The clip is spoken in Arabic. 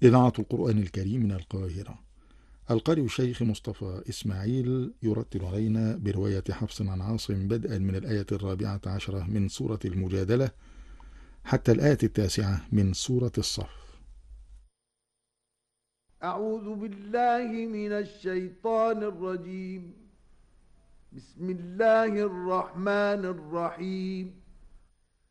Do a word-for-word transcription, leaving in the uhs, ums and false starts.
إذاعة القرآن الكريم من القاهرة. القارئ الشيخ مصطفى إسماعيل يرتل علينا برواية حفص عن عاصم بدءا من الآية الرابعة عشرة من سورة المجادلة حتى الآية التاسعة من سورة الصف. أعوذ بالله من الشيطان الرجيم. بسم الله الرحمن الرحيم.